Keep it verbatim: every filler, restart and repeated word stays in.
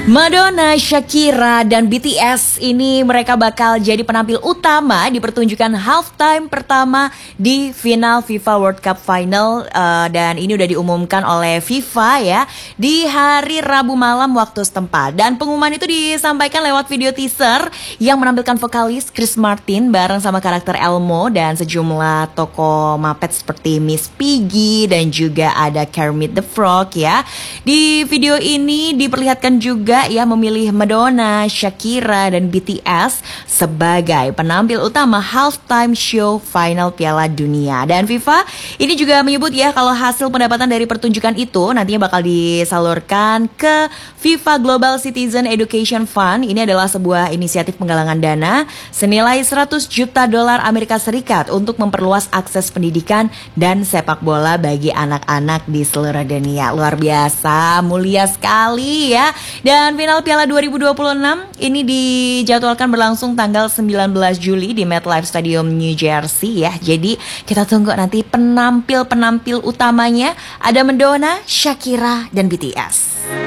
Madonna, Shakira, dan B T S ini mereka bakal jadi penampil utama di pertunjukan halftime pertama di final FIFA World Cup Final, uh, dan ini udah diumumkan oleh FIFA ya di hari Rabu malam waktu setempat. Dan pengumuman itu disampaikan lewat video teaser yang menampilkan vokalis Chris Martin bareng sama karakter Elmo dan sejumlah tokoh Muppet seperti Miss Piggy dan juga ada Kermit the Frog ya. Di video ini diperlihatkan juga ya memilih Madonna, Shakira, dan B T S sebagai penampil utama halftime show final Piala Dunia. Dan FIFA ini juga menyebut ya kalau hasil pendapatan dari pertunjukan itu nantinya bakal disalurkan ke FIFA Global Citizen Education Fund. Ini adalah sebuah inisiatif penggalangan dana senilai seratus juta dolar Amerika Serikat untuk memperluas akses pendidikan dan sepak bola bagi anak-anak di seluruh dunia. Luar biasa, mulia sekali ya. Dan final Piala dua ribu dua puluh enam ini dijadwalkan berlangsung tanggal sembilan belas Juli di MetLife Stadium New Jersey ya. Jadi kita tunggu nanti penampil-penampil utamanya ada Madonna, Shakira, dan B T S.